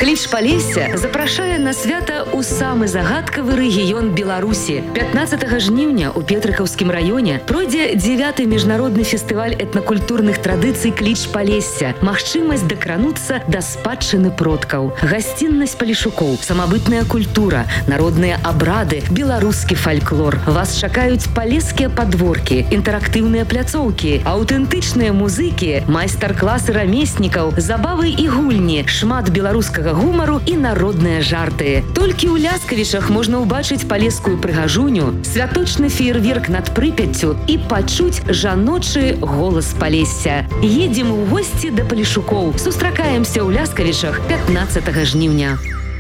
Кліч Палесся запрашае на свята ў самы загадкавы рэгіён Беларусі. 15 жніўня ў Петрыкаўскім раёне пройдзе 9-й міжнародны фестываль этнакультурных традыцый Кліч Палесся. Магчымасць дакрануцца да спадчыны продкаў. Гасціннасць палешукоў, самабытная культура, народныя абрады, беларускі фальклор. Вас чакаюць палескія падворкі, інтэрактыўныя пляцоўкі, аўтэнтычныя музыкі, майстар-класы рамеснікаў, забавы і гульні, шмат беларускага гумару і народныя жарты. Толькі ў Ляскавічах можна ўбачыць палескую прыгажуню, святочны феерверк над Прыпяццю і пачуць жаночы голас Палесся. Едзем у госці да палешукоў. Сустракаемся ў Ляскавічах 15 жніўня.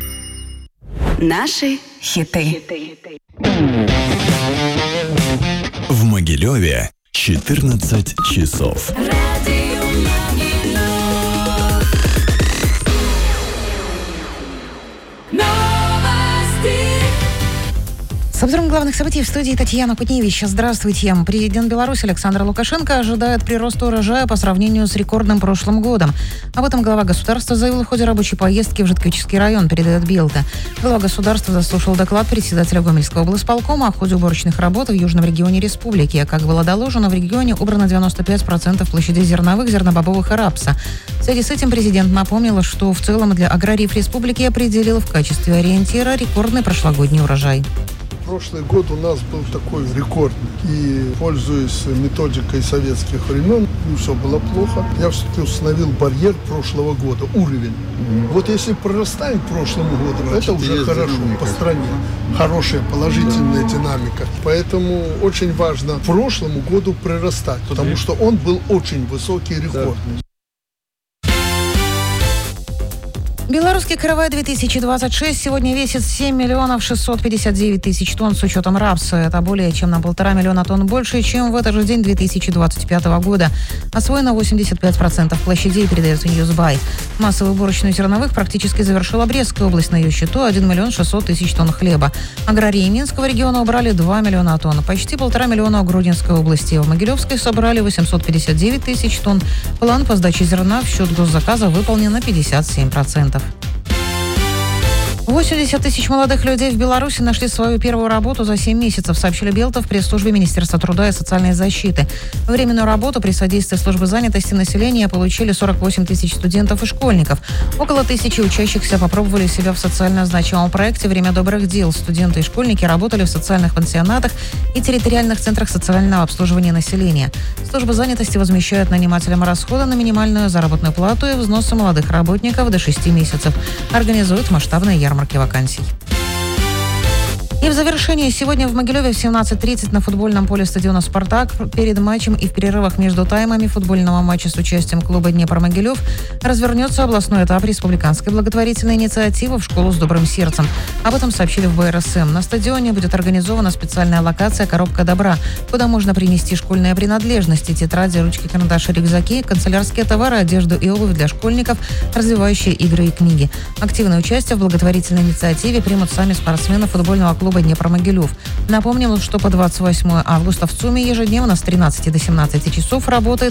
Наши хиты. В Могилеве 14 часов. С обзором главных событий в студии Татьяна Кутневич. Здравствуйте. Президент Беларуси Александр Лукашенко ожидает прироста урожая по сравнению с рекордным прошлым годом. Об этом глава государства заявил в ходе рабочей поездки в Житковический район, передает Белта. Глава государства заслушал доклад председателя Гомельского облсполкома о ходе уборочных работ в южном регионе республики. Как было доложено, в регионе убрано 95% площадей зерновых, зернобобовых и рапса. В связи с этим президент напомнил, что в целом для аграриев республики определил в качестве ориентира рекордный прошлогодний урожай. Прошлый год у нас был такой рекордный. И, пользуясь методикой советских времен, все было плохо. Я все-таки установил барьер прошлого года, уровень. Вот если прорастаем к прошлому году, значит, это уже хорошо по стране. Хорошая положительная динамика. Поэтому очень важно прошлому году прирастать, потому что он был очень высокий и рекордный. Белорусский каравай 2026 сегодня весит 7 миллионов 659 тысяч тонн с учетом рапса. Это более чем на 1,5 миллиона тонн больше, чем в этот же день 2025 года. Освоено 85% площадей, передает Ньюсбай. Массовую уборочную зерновых практически завершила Брестская область. На ее счету 1 миллион 600 тысяч тонн хлеба. Аграрии Минского региона убрали 2 миллиона тонн. Почти 1,5 миллиона у Гродненской области. В Могилевской собрали 859 тысяч тонн. План по сдаче зерна в счет госзаказа выполнен на 57%. 80 тысяч молодых людей в Беларуси нашли свою первую работу за 7 месяцев, сообщили Белта в пресс-службе Министерства труда и социальной защиты. Временную работу при содействии службы занятости населения получили 48 тысяч студентов и школьников. Около 1000 учащихся попробовали себя в социально значимом проекте «Время добрых дел». Студенты и школьники работали в социальных пансионатах и территориальных центрах социального обслуживания населения. Служба занятости возмещает нанимателям расходы на минимальную заработную плату и взносы молодых работников до 6 месяцев. Организует масштабные ярмарки вакансий. И в завершении сегодня в Могилеве в 17:30 на футбольном поле стадиона «Спартак» перед матчем и в перерывах между таймами футбольного матча с участием клуба «Днепр-Могилев» развернется областной этап республиканской благотворительной инициативы «В школу с добрым сердцем». Об этом сообщили в БРСМ. На стадионе будет организована специальная локация «Коробка добра», куда можно принести школьные принадлежности, тетради, ручки, карандаши, рюкзаки, канцелярские товары, одежду и обувь для школьников, развивающие игры и книги. Активное участие в благотворительной инициативе примут сами спортсмены футбольного клуба «Днепр-Могилев». Напомним, что по 28 августа в ЦУМе ежедневно с 13 до 17 часов работает